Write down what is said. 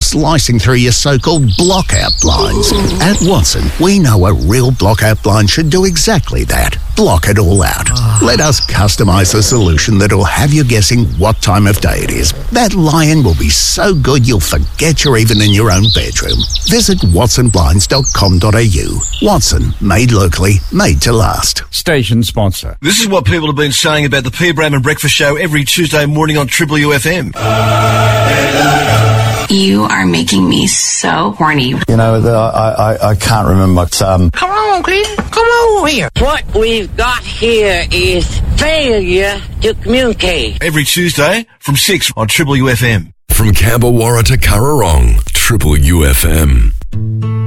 slicing through your so-called block-out blinds. At Watson, we know a real block-out blind should do exactly that. Block it all out. Let us customise a solution that'll have you guessing what time of day it is. That lie-in will be so good you'll forget you're even in your own bedroom. Visit watsonblinds.com.au. Watson, made locally, made to last. Station sponsor. This is what people have been saying about the P. Bram and Breakfast Show every Tuesday morning on Triple UFM. You are making me so horny. You know, I can't remember. Come on, Clint. Come over here. What we've got here is failure to communicate. Every Tuesday from 6 on Triple UFM. From Camberwarra to Currarong, Triple UFM.